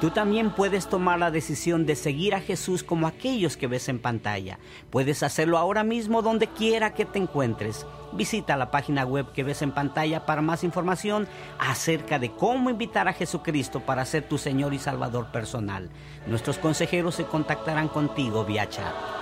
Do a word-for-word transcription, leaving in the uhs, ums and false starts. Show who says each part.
Speaker 1: Tú también puedes tomar la decisión de seguir a Jesús como aquellos que ves en pantalla. Puedes hacerlo ahora mismo donde quiera que te encuentres. Visita la página web que ves en pantalla para más información acerca de cómo invitar a Jesucristo para ser tu Señor y Salvador personal. Nuestros consejeros se contactarán contigo vía chat.